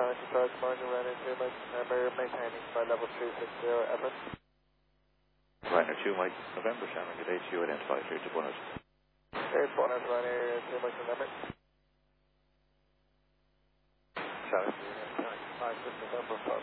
China Control, good morning, running 2 Mike November, maintaining by level 360 Everett. Ryanair 2 Mike November, Shannon, good day to you, identify 3 to 1. It's 1 out Ryanair 2 Mike November. Shannon, 5 November 5.